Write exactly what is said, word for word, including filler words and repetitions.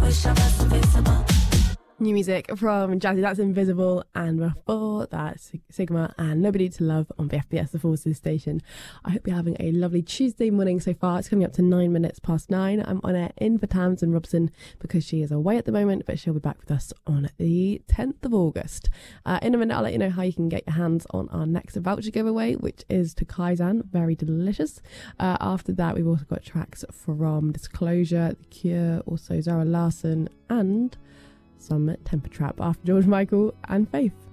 wish I was invisible. New music from Jazzy, that's Invisible, and before that, Sig- Sigma and Nobody to Love on B F B S, the Forces station. I hope you're having a lovely Tuesday morning so far. It's coming up to nine minutes past nine. I'm on air in for Tamsin Robson because she is away at the moment, but she'll be back with us on the tenth of August. Uh, in a minute, I'll let you know how you can get your hands on our next voucher giveaway, which is to Kaizen. Very delicious. Uh, after that, we've also got tracks from Disclosure, The Cure, also Zara Larsson, and some Temper Trap after George Michael and Faith.